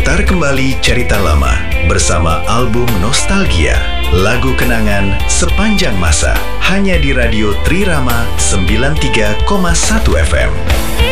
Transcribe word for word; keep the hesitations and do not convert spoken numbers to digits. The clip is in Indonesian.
Putar kembali cerita lama bersama album Nostalgia, lagu kenangan sepanjang masa, hanya di Radio Trirama sembilan puluh tiga koma satu F M.